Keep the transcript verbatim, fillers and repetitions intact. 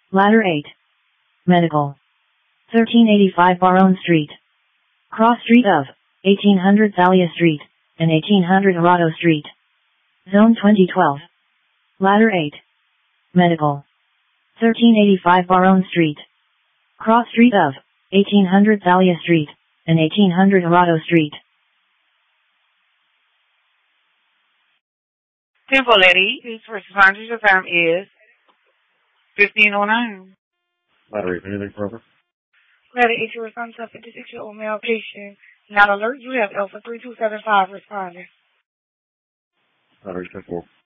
Ladder eight. Medical. thirteen eighty-five Baronne Street. Cross Street of eighteen hundred Thalia Street and eighteen hundred Arado Street. Zone twenty twelve. Ladder eight. Medical. thirteen eighty-five Baronne Street. Cross Street of eighteen hundred Thalia Street and eighteen hundred Arado Street. Temple Lady, whose first responder to firm is fifteen oh nine. Ladder eight, anything further? Ladder eight, to respond to a fifty-six-year-old male patient. Not alert, you have Alpha three two seven five responding. Ladder eight, four.